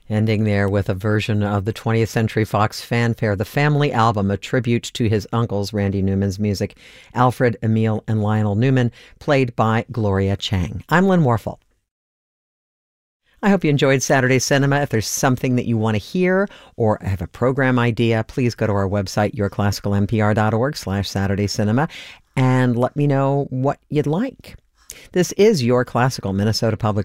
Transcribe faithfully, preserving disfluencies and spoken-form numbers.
Ending there with a version of the twentieth Century Fox fanfare, The Family Album, a tribute to his uncles, Randy Newman's music, Alfred, Emil, and Lionel Newman, played by Gloria Chang. I'm Lynn Warfel. I hope you enjoyed Saturday Cinema. If there's something that you want to hear or have a program idea, please go to our website, your classical n p r dot org slash Saturday Cinema, and let me know what you'd like. This is Your Classical, Minnesota Public